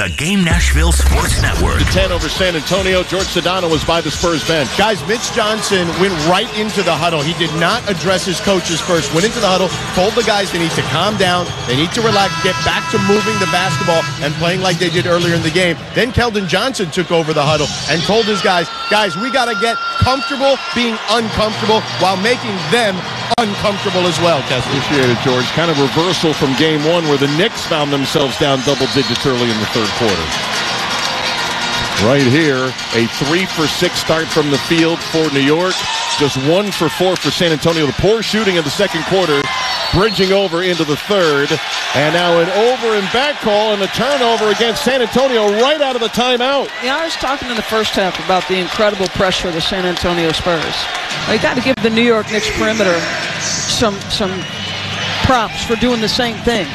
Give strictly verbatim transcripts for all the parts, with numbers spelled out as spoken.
the Game Nashville Sports Network. The ten over San Antonio. George Sedano was by the Spurs bench. Guys, Mitch Johnson went right into the huddle. He did not address his coaches first. Went into the huddle, told the guys they need to calm down, they need to relax, get back to moving the basketball and playing like they did earlier in the game. Then Keldon Johnson took over the huddle and told his guys, guys, we got to get comfortable being uncomfortable while making them uncomfortable as well, Kessler. Appreciate it, George. Kind of reversal from game one where the Knicks found themselves down double digits early in the third quarter. Right here, a three for six start from the field for New York. Just one for four for San Antonio. The poor shooting in the second quarter, bridging over into the third. And now an over and back call and a turnover against San Antonio right out of the timeout. Yeah, I was talking in the first half about the incredible pressure of the San Antonio Spurs. They got to give the New York Knicks perimeter some some props for doing the same thing.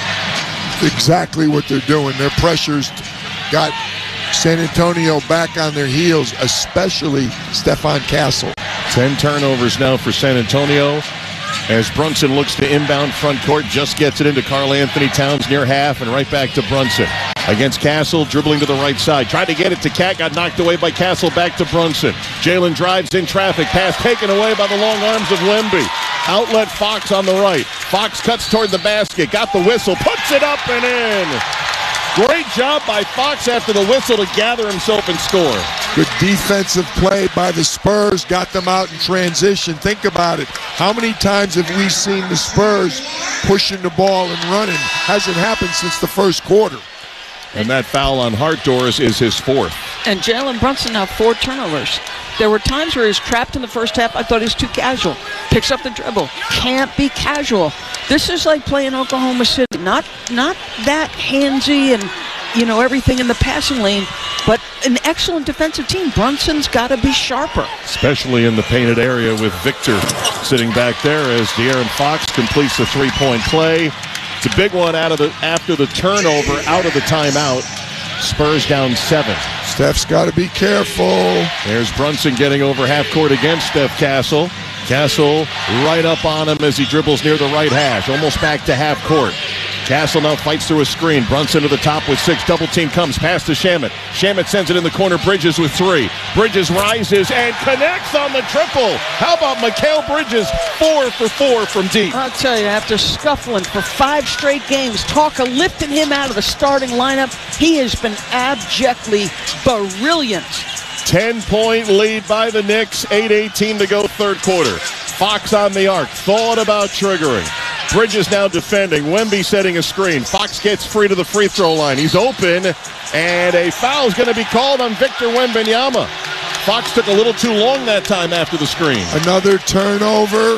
Exactly what they're doing. Their pressures got San Antonio back on their heels, especially Stephon Castle. Ten turnovers now for San Antonio as Brunson looks to inbound front court, just gets it into Karl Anthony Towns near half and right back to Brunson. Against Castle, dribbling to the right side. Tried to get it to Cat, got knocked away by Castle, back to Brunson. Jalen drives in traffic, pass taken away by the long arms of Wemby. Outlet Fox on the right. Fox cuts toward the basket, got the whistle, puts it up and in. Great job by Fox after the whistle to gather himself and score. Good defensive play by the Spurs, got them out in transition. Think about it. How many times have we seen the Spurs pushing the ball and running? Hasn't happened since the first quarter. And that foul on Hartdoors is his fourth. And Jalen Brunson now four turnovers. There were times where he was trapped in the first half. I thought he was too casual. Picks up the dribble. Can't be casual. This is like playing Oklahoma City. Not not that handsy and, you know, everything in the passing lane, but an excellent defensive team. Brunson's got to be sharper. Especially in the painted area with Victor sitting back there as De'Aaron Fox completes the three-point play. It's a big one out of the after the turnover, out of the timeout. Spurs down seven. Steph's got to be careful. There's Brunson getting over half court against Steph Castle. Castle right up on him as he dribbles near the right hash, almost back to half court. Castle now fights through a screen. Brunson to the top with six. Double team comes past to Shamet. Shamet sends it in the corner. Bridges with three. Bridges rises and connects on the triple. How about Mikal Bridges? Four for four from deep. I'll tell you, after scuffling for five straight games, talk of lifting him out of the starting lineup, he has been abjectly brilliant. ten-point lead by the Knicks. eight eighteen to go third quarter. Fox on the arc. Thought about triggering. Bridges now defending. Wemby setting a screen. Fox gets free to the free throw line. He's open, and a foul is going to be called on Victor Wembanyama. Fox took a little too long that time after the screen. Another turnover.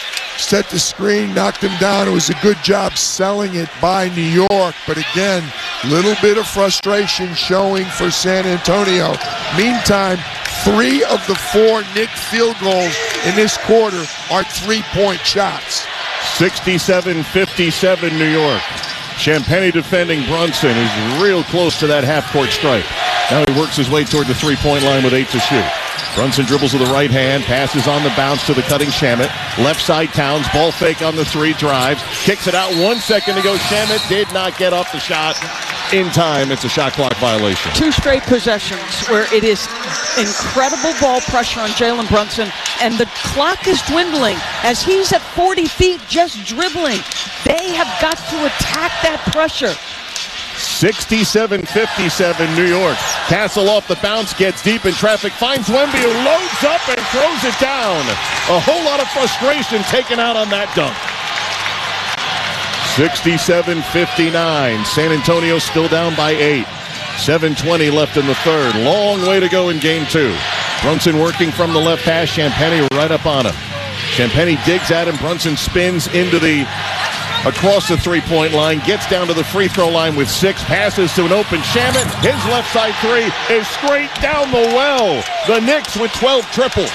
Set the screen, knocked him down. It was a good job selling it by New York, but again, little bit of frustration showing for San Antonio. Meantime, three of the four Knick field goals in this quarter are three-point shots. sixty-seven fifty-seven New York. Champagnie defending Brunson is real close to that half-court stripe. Now he works his way toward the three-point line with eight to shoot. Brunson dribbles with the right hand, passes on the bounce to the cutting Shamet. Left side Towns, ball fake on the three, drives, kicks it out, one second to go. Shamet did not get off the shot in time. It's a shot clock violation. Two straight possessions where it is incredible ball pressure on Jalen Brunson, and the clock is dwindling as he's at forty feet just dribbling. They have got to attack that pressure. sixty-seven fifty-seven New York. Castle off the bounce, gets deep in traffic, finds Wemby, who loads up and throws it down. A whole lot of frustration taken out on that dunk. sixty-seven fifty-nine. San Antonio still down by eight. seven twenty left in the third. Long way to go in game two. Brunson working from the left hash. Champagnie right up on him. Champagnie digs at him. Brunson spins into the across the three-point line, gets down to the free throw line with six, passes to an open Shamet. His left side three is straight down the well. The Knicks with twelve triples.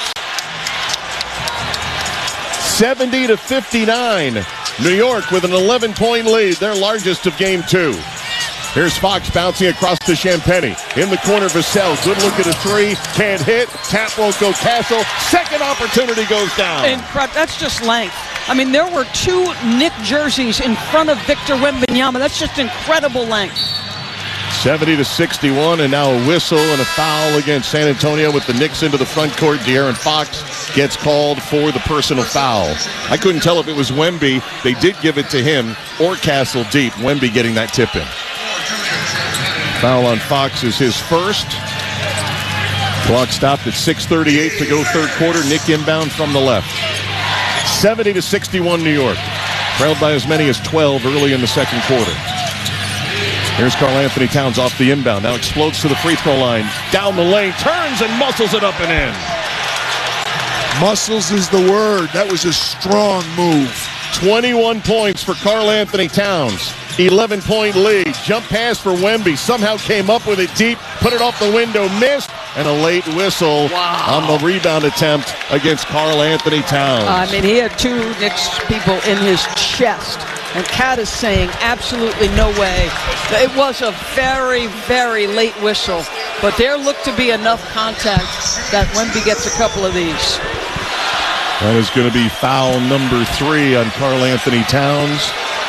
seventy to fifty-nine. New York with an eleven-point lead, their largest of game two. Here's Fox bouncing across to Champagnie. In the corner, Vassell. Good look at a three. Can't hit. Tap won't go. Castle. Second opportunity goes down. Incredible. That's just length. I mean, there were two Knick jerseys in front of Victor Wembanyama. That's just incredible length. seventy to sixty-one, and now a whistle and a foul against San Antonio with the Knicks into the front court. De'Aaron Fox gets called for the personal foul. I couldn't tell if it was Wemby. They did give it to him, or Castle deep. Wemby getting that tip in. Foul on Fox is his first. Clock stopped at six thirty-eight to go third quarter. Nick inbound from the left. seventy to sixty-one New York. Trailed by as many as twelve early in the second quarter. Here's Karl Anthony Towns off the inbound. Now explodes to the free throw line. Down the lane. Turns and muscles it up and in. Muscles is the word. That was a strong move. twenty-one points for Karl Anthony Towns. eleven-point lead. Jump pass for Wemby. Somehow came up with it deep. Put it off the window. Missed. And a late whistle wow. on the rebound attempt against Karl Anthony Towns. I mean, he had two Knicks people in his chest. And Cat is saying absolutely no way. It was a very, very late whistle. But there looked to be enough contact that Wemby gets a couple of these. That is going to be foul number three on Karl Anthony Towns.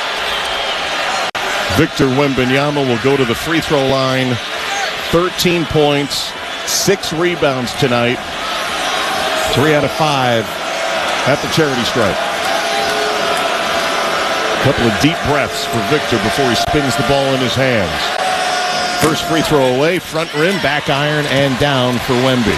Victor Wembanyama will go to the free throw line. thirteen points, six rebounds tonight. Three out of five at the charity stripe. A couple of deep breaths for Victor before he spins the ball in his hands. First free throw away, front rim, back iron, and down for Wemby.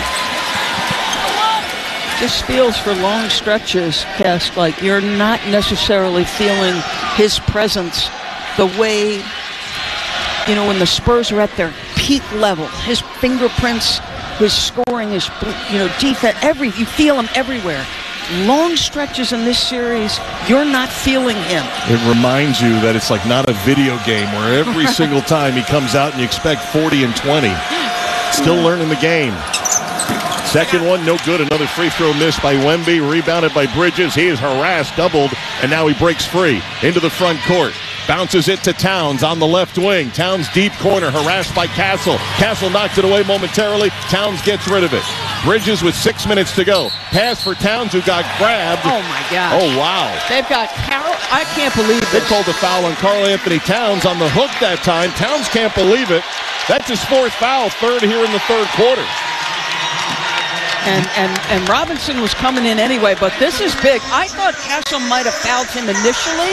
Just feels for long stretches, Cass, like you're not necessarily feeling his presence the way, you know, when the Spurs are at their peak level. His fingerprints, his scoring, his, you know, defense, every, you feel him everywhere. Long stretches in this series, you're not feeling him. It reminds you that it's like not a video game where every right. single time he comes out and you expect forty and twenty. Still learning the game. Second one, no good. Another free throw missed by Wemby. Rebounded by Bridges. He is harassed, doubled, and now he breaks free into the front court. Bounces it to Towns on the left wing. Towns deep corner, harassed by Castle. Castle knocks it away momentarily. Towns gets rid of it. Bridges with six minutes to go. Pass for Towns, who got grabbed. Oh, my gosh. Oh, wow. They've got Carroll. I can't believe it. They called the foul on Karl Anthony Towns on the hook that time. Towns can't believe it. That's his fourth foul, third here in the third quarter. And, and and Robinson was coming in anyway, but this is big. I thought Castle might have fouled him initially.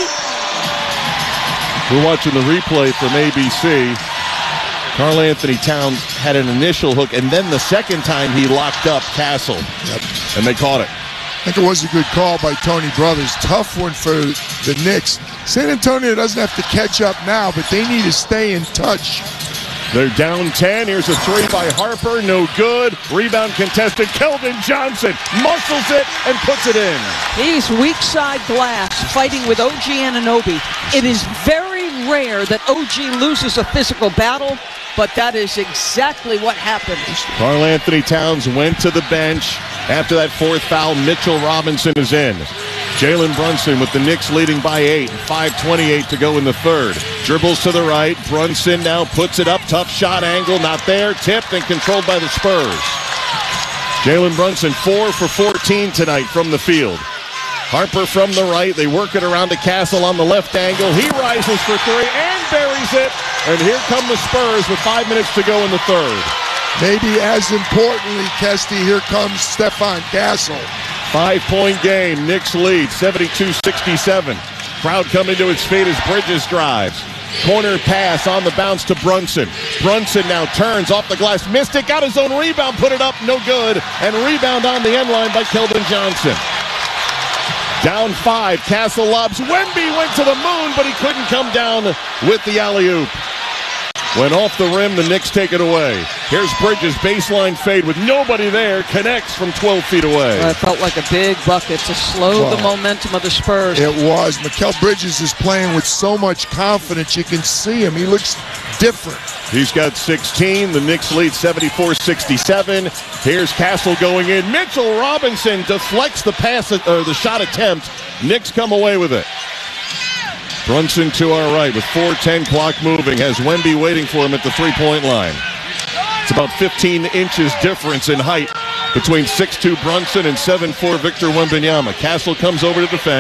We're watching the replay from A B C. Karl Anthony Towns had an initial hook, and then the second time he locked up Castle. Yep. And they caught it. I think it was a good call by Tony Brothers. Tough one for the Knicks. San Antonio doesn't have to catch up now, but they need to stay in touch. They're down ten. Here's a three by Harper. No good. Rebound contested. Keldon Johnson muscles it and puts it in. He's weak side glass fighting with O G Anunoby. It is very rare that O G loses a physical battle, but that is exactly what happened. Karl Anthony Towns went to the bench. After that fourth foul, Mitchell Robinson is in. Jalen Brunson with the Knicks leading by eight. five twenty-eight to go in the third. Dribbles to the right. Brunson now puts it up. Tough shot angle. Not there. Tipped and controlled by the Spurs. Jalen Brunson four for fourteen tonight from the field. Harper from the right. They work it around to Castle on the left angle. He rises for three and buries it. And here come the Spurs with five minutes to go in the third. Maybe as importantly, Kesty, here comes Stephon Castle. Five-point game. Knicks lead seventy-two sixty-seven. Crowd coming to its feet as Bridges drives. Corner pass on the bounce to Brunson. Brunson now turns off the glass. Missed it. Got his own rebound. Put it up. No good. And rebound on the end line by Keldon Johnson. Down five. Castle lobs. Wemby went to the moon, but he couldn't come down with the alley-oop. Went off the rim, the Knicks take it away. Here's Bridges, baseline fade with nobody there, connects from twelve feet away. Well, it felt like a big bucket to slow well, the momentum of the Spurs. It was. Mikal Bridges is playing with so much confidence. You can see him. He looks different. He's got sixteen. The Knicks lead seventy-four sixty-seven. Here's Castle going in. Mitchell Robinson deflects the pass, or uh, the shot attempt. Knicks come away with it. Brunson to our right with four ten clock moving. Has Wemby waiting for him at the three-point line. It's about fifteen inches difference in height between six two Brunson and seven four Victor Wembanyama. Castle comes over to defend.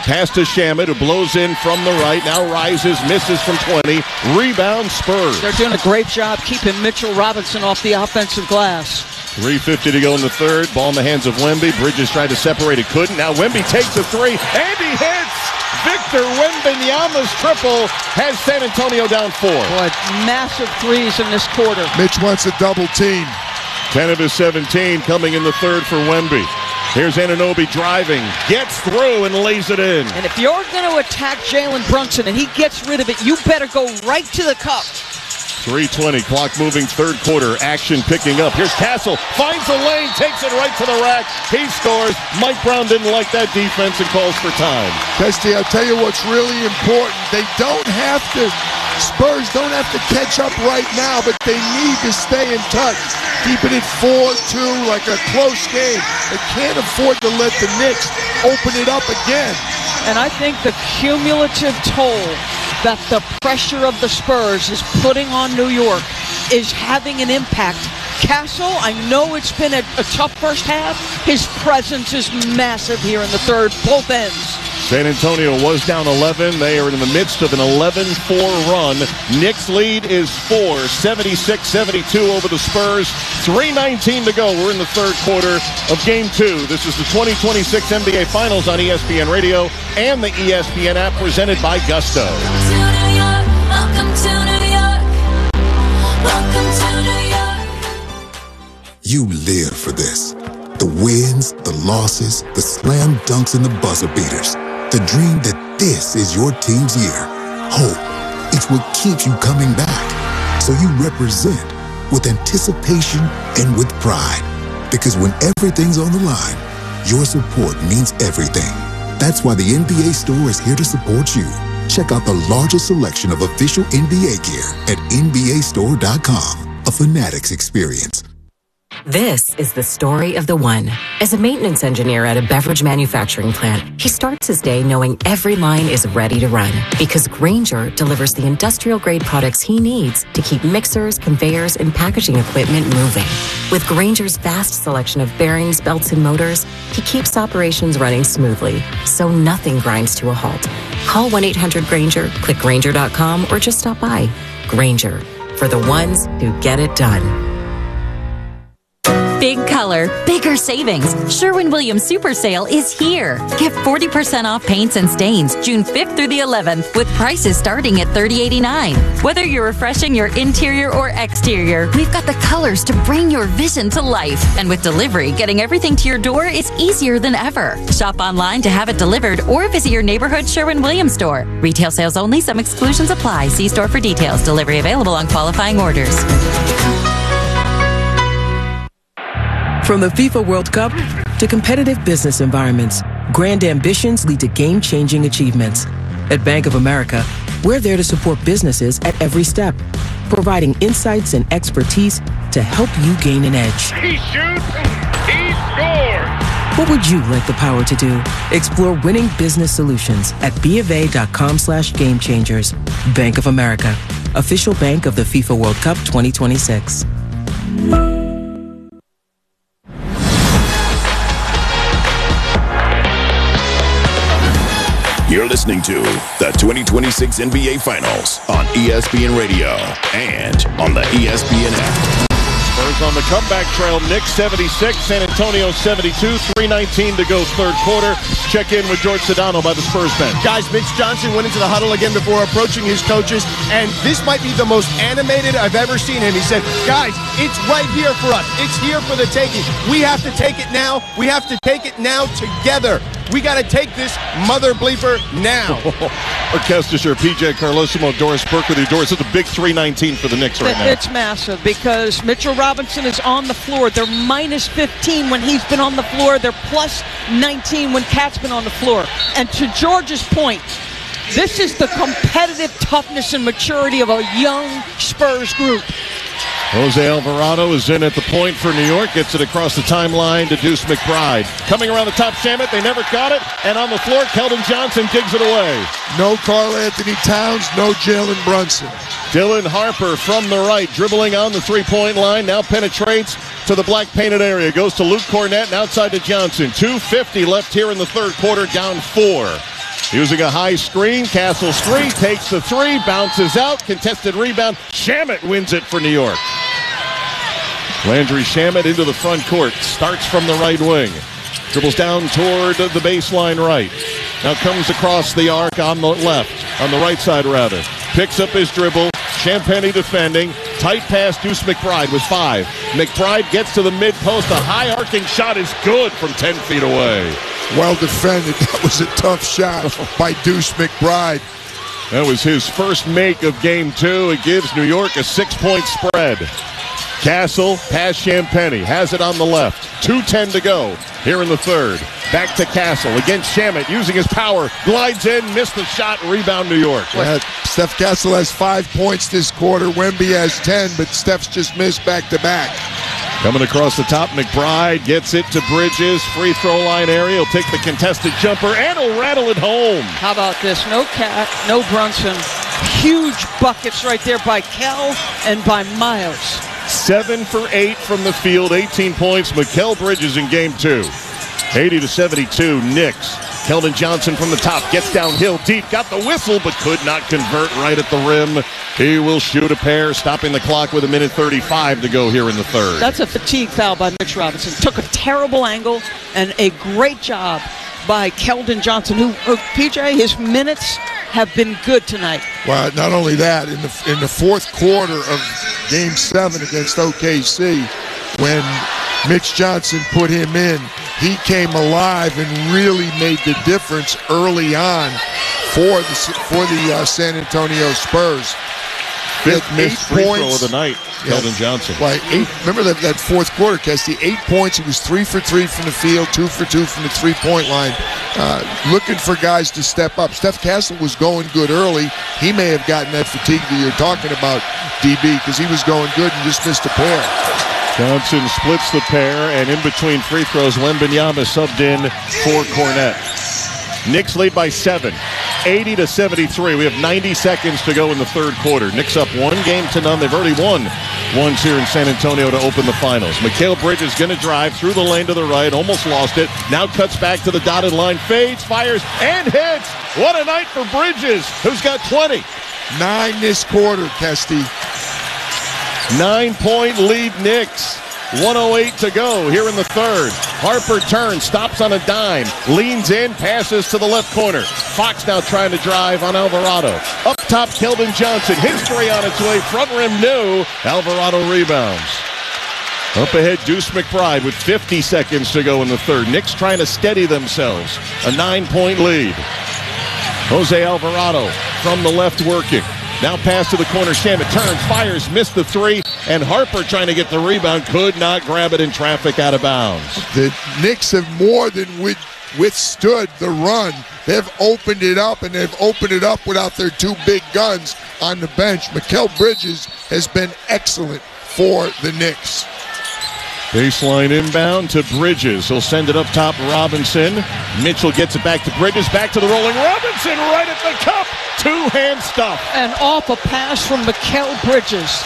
Pass to Shamet, who blows in from the right. Now rises, misses from twenty. Rebound Spurs. They're doing a great job keeping Mitchell Robinson off the offensive glass. three fifty to go in the third. Ball in the hands of Wemby. Bridges tried to separate it, couldn't. Now Wemby takes a three, and he hits! Victor Wembanyama's triple has San Antonio down four. Boy, massive threes in this quarter. Mitch wants a double team. ten of his seventeen coming in the third for Wemby. Here's Anunoby driving, gets through and lays it in. And if you're going to attack Jalen Brunson and he gets rid of it, you better go right to the cup. three twenty, clock moving, third quarter, action picking up. Here's Castle, finds the lane, takes it right to the rack. He scores. Mike Brown didn't like that defense and calls for time. Kesty, I'll tell you what's really important. They don't have to, Spurs don't have to catch up right now, but they need to stay in touch. Keeping it four two, like a close game. They can't afford to let the Knicks open it up again. And I think the cumulative toll that the pressure of the Spurs is putting on New York is having an impact. Castle, I know it's been a, a tough first half. His presence is massive here in the third, both ends. San Antonio was down eleven. They are in the midst of an eleven four run. Knicks lead is four, seventy-six seventy-two over the Spurs. three nineteen to go. We're in the third quarter of game two. This is the twenty twenty-six N B A Finals on E S P N Radio and the E S P N app, presented by Gusto. You live for this. The wins, the losses, the slam dunks, and the buzzer beaters. The dream that this is your team's year. Hope, it's what keeps you coming back. So you represent with anticipation and with pride. Because when everything's on the line, your support means everything. That's why the N B A store is here to support you. Check out the largest selection of official N B A gear at N B A store dot com. A Fanatics experience. This is the story of the one. As a maintenance engineer at a beverage manufacturing plant, he starts his day knowing every line is ready to run because Grainger delivers the industrial-grade products he needs to keep mixers, conveyors, and packaging equipment moving. With Grainger's vast selection of bearings, belts, and motors, he keeps operations running smoothly, so nothing grinds to a halt. Call one eight hundred Grainger, click Grainger dot com, or just stop by. Grainger, for the ones who get it done. Big color, bigger savings. Sherwin-Williams Super Sale is here. Get forty percent off paints and stains June fifth through the eleventh with prices starting at thirty eighty-nine. Whether you're refreshing your interior or exterior, we've got the colors to bring your vision to life. And with delivery, getting everything to your door is easier than ever. Shop online to have it delivered or visit your neighborhood Sherwin-Williams store. Retail sales only. Some exclusions apply. See store for details. Delivery available on qualifying orders. From the FIFA World Cup to competitive business environments, grand ambitions lead to game-changing achievements. At Bank of America, we're there to support businesses at every step, providing insights and expertise to help you gain an edge. He shoots, he scores! What would you like the power to do? Explore winning business solutions at bofa.com slash game changers. Bank of America, official bank of the FIFA World Cup twenty twenty-six. You're listening to the twenty twenty-six N B A Finals on E S P N Radio and on the E S P N app. Spurs on the comeback trail. Knicks seventy-six, San Antonio seventy-two, three nineteen to go third quarter. Check in with George Sedano by the Spurs bench. Guys, Mitch Johnson went into the huddle again before approaching his coaches, and this might be the most animated I've ever seen him. He said, guys, it's right here for us. It's here for the taking. We have to take it now. We have to take it now together. We got to take this mother bleeper now. Orchestra, P J Carlosimo, Doris Burke with you. Doris, it's a big three nineteen for the Knicks right now. It's massive because Mitchell Robinson is on the floor. They're minus fifteen when he's been on the floor. They're plus nineteen when Cat's been on the floor. And to George's point, this is the competitive toughness and maturity of a young Spurs group. Jose Alvarado is in at the point for New York. Gets it across the timeline to Deuce McBride. Coming around the top, Shamet. They never got it. And on the floor, Keldon Johnson digs it away. No Karl Anthony Towns, no Jalen Brunson. Dylan Harper from the right, dribbling on the three-point line. Now penetrates to the black painted area. Goes to Luke Cornett and outside to Johnson. two fifty left here in the third quarter, down four. using a high screen. Castle's three, takes the three, bounces out, contested rebound. Shamet wins it for New York. Landry Shamet into the front court, starts from the right wing. Dribbles down toward the baseline right. Now comes across the arc on the left, on the right side rather. Picks up his dribble. Champagny defending. Tight pass, Deuce McBride with five. McBride gets to the mid-post. A high arcing shot is good from ten feet away. Well defended. That was a tough shot by Deuce McBride. That was his first make of game two. It gives New York a six-point spread. Castle past Champagny, has it on the left. two ten to go here in the third. Back to Castle against Shamet, using his power. Glides in, missed the shot, rebound New York. Yeah, Steph Castle has five points this quarter. Wemby has ten, but Steph's just missed back-to-back. Coming across the top, McBride gets it to Bridges. Free throw line area. He'll take the contested jumper and he'll rattle it home. How about this? No Cat, no Brunson. Huge buckets right there by Kell and by Miles. Seven for eight from the field, eighteen points. Mikal Bridges in game two. eighty to seventy-two, Knicks. Keldon Johnson from the top, gets downhill deep, got the whistle, but could not convert right at the rim. He will shoot a pair, stopping the clock with a minute thirty-five to go here in the third. That's a fatigue foul by Mitch Robinson. Took a terrible angle and a great job by Keldon Johnson, who, uh, P J, his minutes have been good tonight. Well, not only that, in the in the fourth quarter of Game seven against O K C, when Mitch Johnson put him in, he came alive and really made the difference early on for the for the uh, San Antonio Spurs. Fifth missed free throw of the night, yeah, Keldon Johnson. Like eight, remember that, that fourth quarter, Kesty, eight points. He was three for three from the field, two for two from the three-point line. Uh, looking for guys to step up. Steph Castle was going good early. He may have gotten that fatigue that you're talking about, D B, because he was going good and just missed a pair. Johnson splits the pair, and in between free throws, Wembanyama subbed in for Cornette. Knicks lead by seven, eighty to seventy-three. We have ninety seconds to go in the third quarter. Knicks up one game to none. They've already won once here in San Antonio to open the finals. Mikal Bridges going to drive through the lane to the right, almost lost it. Now cuts back to the dotted line, fades, fires, and hits. What a night for Bridges, who's got twenty. Nine this quarter, Kesty. Nine-point lead Knicks. one oh eight to go here in the third. Harper turns, stops on a dime, leans in, passes to the left corner. Fox now trying to drive on Alvarado. Up top, Keldon Johnson. History on its way. Front rim, no. Alvarado rebounds. Up ahead, Deuce McBride with fifty seconds to go in the third. Knicks trying to steady themselves. A nine-point lead. Jose Alvarado from the left working. Now pass to the corner. Shamet turns, fires, missed the three, and Harper trying to get the rebound, could not grab it in traffic out of bounds. The Knicks have more than withstood the run. They've opened it up, and they've opened it up without their two big guns on the bench. Mikal Bridges has been excellent for the Knicks. Baseline inbound to Bridges. He'll send it up top, Robinson. Mitchell gets it back to Bridges, back to the rolling Robinson, right at the cup. Two-hand stuff. And off a pass from Mikal Bridges.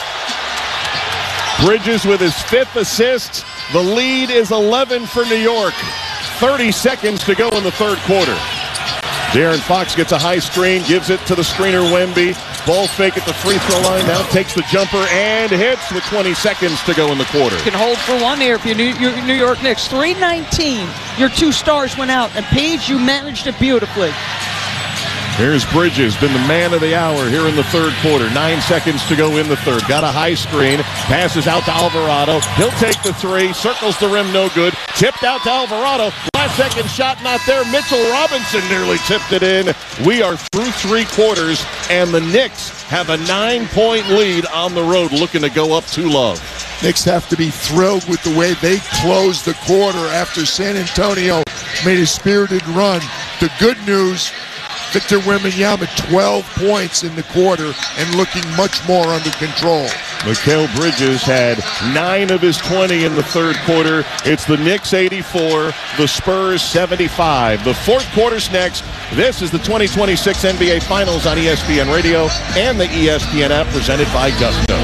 Bridges with his fifth assist. The lead is eleven for New York. thirty seconds to go in the third quarter. De'Aaron Fox gets a high screen, gives it to the screener Wemby. Ball fake at the free throw line, now takes the jumper and hits with twenty seconds to go in the quarter. You can hold for one here if you're New, you're New York Knicks. three nineteen, your two stars went out, and Paige, you managed it beautifully. Here's Bridges, been the man of the hour here in the third quarter. Nine seconds to go in the third. Got a high screen, passes out to Alvarado. He'll take the three, circles the rim, no good. Tipped out to Alvarado. Last second shot not there. Mitchell Robinson nearly tipped it in. We are through three quarters, and the Knicks have a nine-point lead on the road, looking to go up two love. Knicks have to be thrilled with the way they closed the quarter after San Antonio made a spirited run. The good news, Victor Wembanyama, twelve points in the quarter and looking much more under control. Mikal Bridges had nine of his twenty in the third quarter. It's the Knicks eighty-four, the Spurs seventy-five. The fourth quarter's next. This is the twenty twenty-six N B A Finals on E S P N Radio and the E S P N app, presented by Gusto.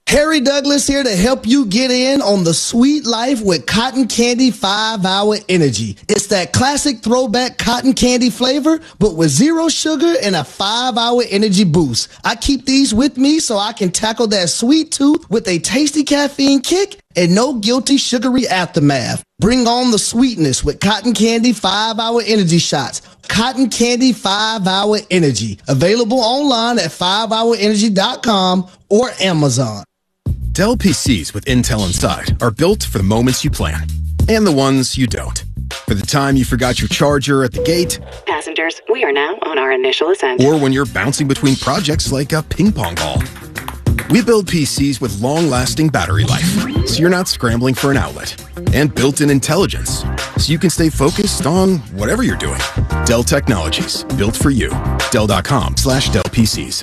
Harry Douglas here to help you get in on the sweet life with Cotton Candy five hour Energy. It's that classic throwback cotton candy flavor, but with zero sugar and a five hour energy boost. I keep these with me so I can tackle that sweet tooth with a tasty caffeine kick and no guilty sugary aftermath. Bring on the sweetness with Cotton Candy five hour Energy shots. Cotton Candy five hour Energy. Available online at five hour energy dot com or Amazon. Dell P Cs with Intel inside are built for the moments you plan and the ones you don't. For the time you forgot your charger at the gate. Passengers, we are now on our initial ascent. Or when you're bouncing between projects like a ping pong ball. We build P Cs with long-lasting battery life, so you're not scrambling for an outlet. And built-in intelligence, so you can stay focused on whatever you're doing. Dell Technologies, built for you. Dell.com slash Dell PCs.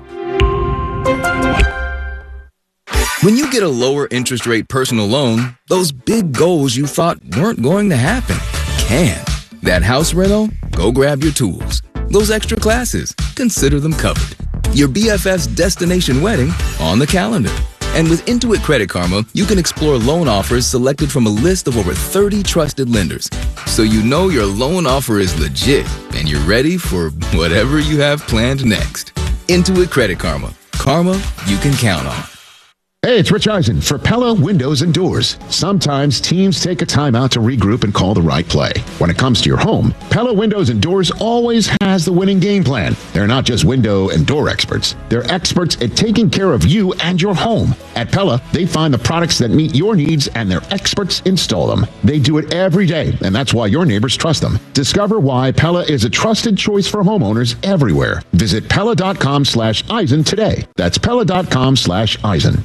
When you get a lower interest rate personal loan, those big goals you thought weren't going to happen can. That house rental? Go grab your tools. Those extra classes? Consider them covered. Your B F F's destination wedding? On the calendar. And with Intuit Credit Karma, you can explore loan offers selected from a list of over thirty trusted lenders. So you know your loan offer is legit and you're ready for whatever you have planned next. Intuit Credit Karma. Karma you can count on. Hey, it's Rich Eisen for Pella Windows and Doors. Sometimes teams take a time out to regroup and call the right play. When it comes to your home, Pella Windows and Doors always has the winning game plan. They're not just window and door experts. They're experts at taking care of you and your home. At Pella, they find the products that meet your needs and their experts install them. They do it every day, and that's why your neighbors trust them. Discover why Pella is a trusted choice for homeowners everywhere. Visit Pella.com slash Eisen today. That's Pella.com slash Eisen.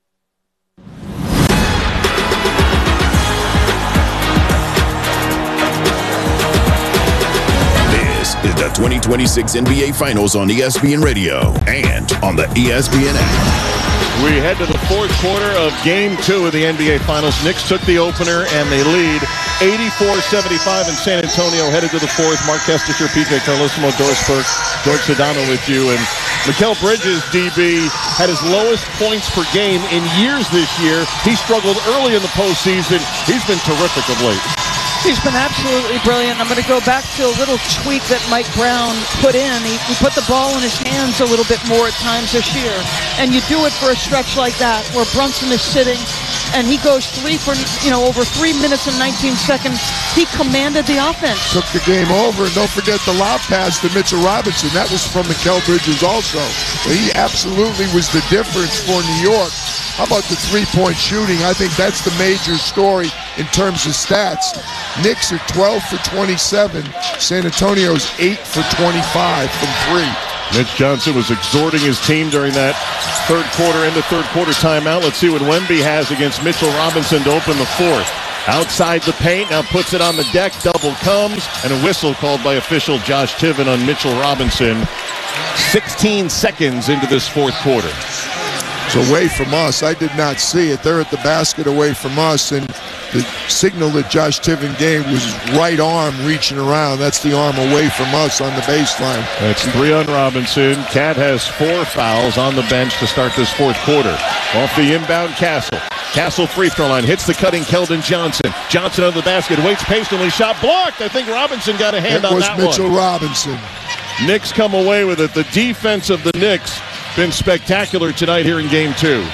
Is the twenty twenty-six N B A Finals on E S P N Radio and on the E S P N app. We head to the fourth quarter of Game two of the N B A Finals. Knicks took the opener, and they lead eighty-four seventy-five in San Antonio. Headed to the fourth. Mark Kestecher, P J Carlesimo, Doris Burke, George Sedano with you. And Mikal Bridges, D B, had his lowest points per game in years this year. He struggled early in the postseason. He's been terrific of late. He's been absolutely brilliant. I'm going to go back to a little tweak that Mike Brown put in. He, he put the ball in his hands a little bit more at times this year. And you do it for a stretch like that where Brunson is sitting and he goes three for, you know, over three minutes and nineteen seconds. He commanded the offense. Took the game over. And don't forget the lob pass to Mitchell Robinson. That was from Mikal Bridges also. He absolutely was the difference for New York. How about the three-point shooting? I think that's the major story in terms of stats. Knicks are twelve for twenty-seven. San Antonio's eight for twenty-five from three. Mitch Johnson was exhorting his team during that third quarter into third quarter timeout. Let's see what Wemby has against Mitchell Robinson to open the fourth. Outside the paint, now puts it on the deck. Double comes, and a whistle called by official Josh Tiven on Mitchell Robinson. sixteen seconds into this fourth quarter. It's away from us. I did not see it. They're at the basket away from us, and the signal that Josh Tiven gave was his right arm reaching around. That's the arm away from us on the baseline. That's three on Robinson. Cat has four fouls on the bench to start this fourth quarter. Off the inbound, Castle. Castle free throw line, hits the cutting Keldon Johnson. Johnson under the basket, waits patiently, shot blocked. I think Robinson got a hand it on was that Mitchell one. Robinson. Knicks come away with it. The defense of the Knicks been spectacular tonight here in game two.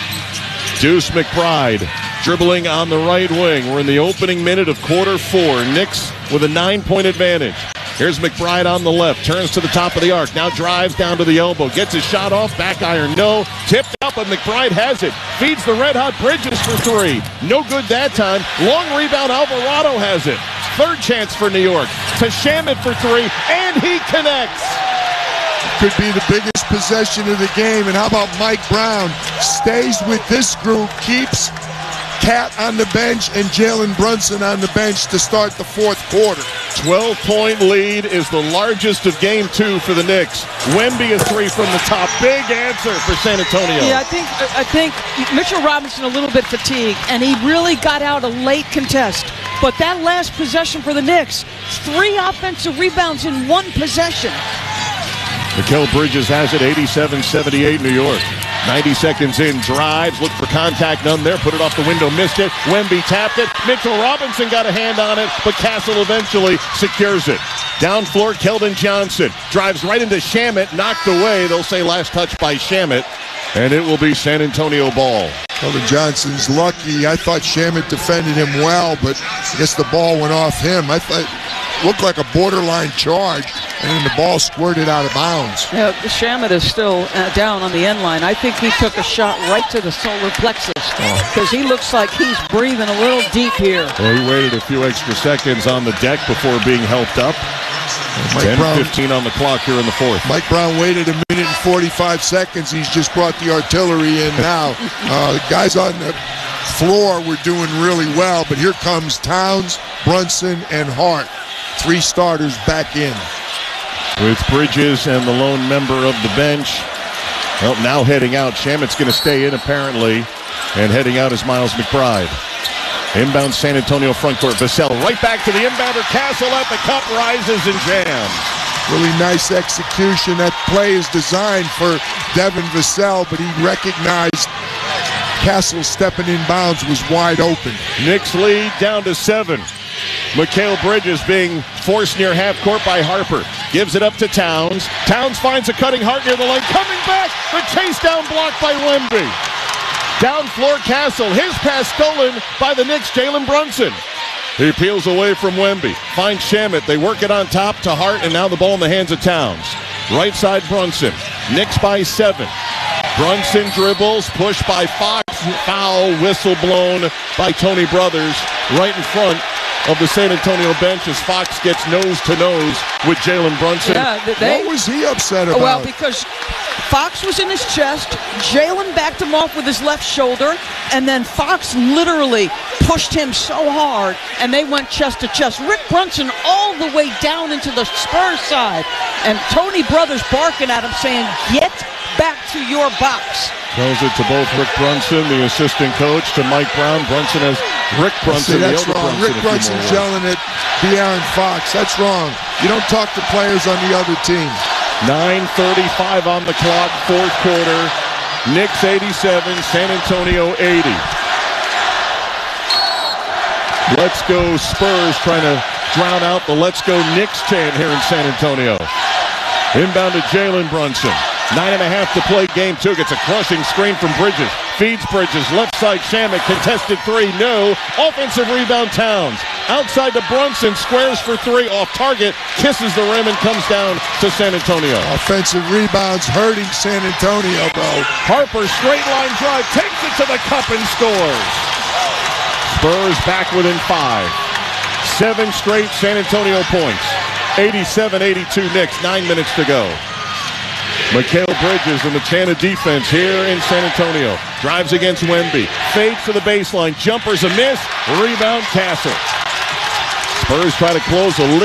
Deuce McBride dribbling on the right wing. We're in the opening minute of quarter four. Knicks with a nine-point advantage. Here's McBride on the left, turns to the top of the arc, now drives down to the elbow, gets his shot off, back iron, no, tipped out, but McBride has it, feeds the red-hot Bridges for three, no good that time, long rebound, Alvarado has it, third chance for New York, to Shamet for three, and he connects. Could be the biggest possession of the game, and how about Mike Brown stays with this group, keeps Cat on the bench and Jalen Brunson on the bench to start the fourth quarter. twelve-point lead is the largest of game two for the Knicks. Wemby a three from the top. Big answer for San Antonio. Yeah, I think I think Mitchell Robinson a little bit fatigued, and he really got out a late contest. But that last possession for the Knicks, three offensive rebounds in one possession. Mikal Bridges has it, eighty-seven seventy-eight New York. ninety seconds in, drives, look for contact, none there, put it off the window, missed it. Wemby tapped it. Mitchell Robinson got a hand on it, but Castle eventually secures it. Down floor, Keldon Johnson drives right into Shamet, knocked away. They'll say last touch by Shamet, and it will be San Antonio ball. Keldon Johnson's lucky. I thought Shamet defended him well, but I guess the ball went off him. I thought it looked like a borderline charge, and then the ball squirted out of bounds. Yeah, Shamet is still uh, down on the end line. I think he took a shot right to the solar plexus because he looks like he's breathing a little deep here. Well, he waited a few extra seconds on the deck before being helped up. ten fifteen on the clock here in the fourth. Mike Brown waited a minute and forty-five seconds. He's just brought the artillery in now. uh, the guys on the floor were doing really well, but here comes Towns, Brunson, and Hart. Three starters back in. With Bridges and the lone member of the bench. Well, now heading out. Shamet's going to stay in, apparently. And heading out is Miles McBride. Inbound San Antonio front court. Vassell right back to the inbounder. Castle at the cup, rises and jams. Really nice execution. That play is designed for Devin Vassell, but he recognized Castle stepping in bounds was wide open. Knicks lead down to seven. Mikal Bridges being forced near half court by Harper. Gives it up to Towns. Towns finds a cutting Hart near the lane. Coming back. The chase down block by Wemby. Down floor Castle. His pass stolen by the Knicks, Jalen Brunson. He peels away from Wemby. Finds Shamet. They work it on top to Hart, and now the ball in the hands of Towns. Right side Brunson. Knicks by seven. Brunson dribbles. Pushed by Fox. Foul. Whistle blown by Tony Brothers. Right in front of the San Antonio bench as Fox gets nose to nose with Jalen Brunson. Yeah, they, what was he upset about? Well, because Fox was in his chest, Jalen backed him off with his left shoulder, and then Fox literally pushed him so hard, and they went chest to chest. Rick Brunson all the way down into the Spurs side, and Tony Brothers barking at him saying, "Get back to your box." Throws it to both Rick Brunson, the assistant coach, to Mike Brown. Brunson has Rick Brunson. See, that's the wrong. Brunson, Rick Brunson's yelling at De'Aaron Fox. That's wrong. You don't talk to players on the other team. nine thirty-five on the clock, fourth quarter. Knicks eighty-seven, San Antonio eighty. Let's go Spurs, trying to drown out the Let's Go Knicks chant here in San Antonio. Inbound to Jalen Brunson. Nine and a half to play game two. Gets a crushing screen from Bridges. Feeds Bridges. Left side Shamet. Contested three. No. Offensive rebound Towns. Outside to Brunson. Squares for three. Off target. Kisses the rim and comes down to San Antonio. Offensive rebounds hurting San Antonio, bro. Harper straight line drive. Takes it to the cup and scores. Spurs back within five. Seven straight San Antonio points. eighty-seven eighty-two Knicks. Nine minutes to go. Mikal Bridges and the Chana defense here in San Antonio. Drives against Wemby. Fades to the baseline. Jumper's a miss. Rebound Castle. Spurs try to close a little.